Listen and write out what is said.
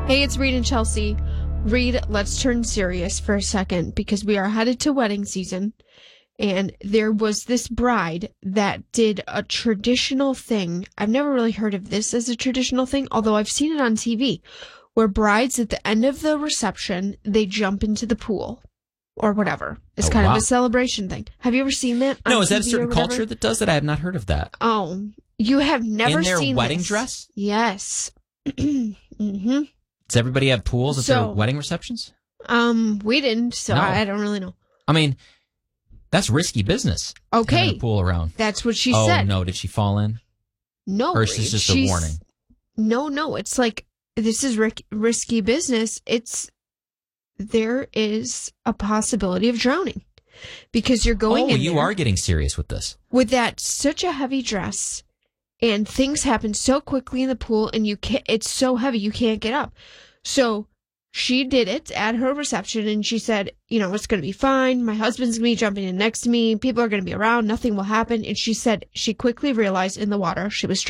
Hey, it's Reed and Chelsea. Reed, let's turn serious for a second because we are headed to wedding season. And there was this bride that did a traditional thing. I've never really heard of this as a traditional thing, although I've seen it on TV, where brides at the end of the reception, they jump into the pool or whatever. It's kind of a celebration thing. Have you ever seen that on No, is that TV a certain culture that does that? I have not heard of that. Oh, you have never seen in their wedding this? Dress? Yes. Mm-hmm. Does everybody have pools at their wedding receptions? We didn't, so No. I don't really know. I mean, that's risky business. Okay. Having a pool around. That's what she said. Oh, no. Did she fall in? No. Or is this just a warning? No. It's like, this is risky business. There is a possibility of drowning because you're going in you are getting serious with this. With that, such a heavy dress, and things happen so quickly in the pool, and it's so heavy you can't get up. So she did it at her reception, and she said, it's going to be fine. My husband's going to be jumping in next to me. People are going to be around. Nothing will happen. And she said she quickly realized in the water she was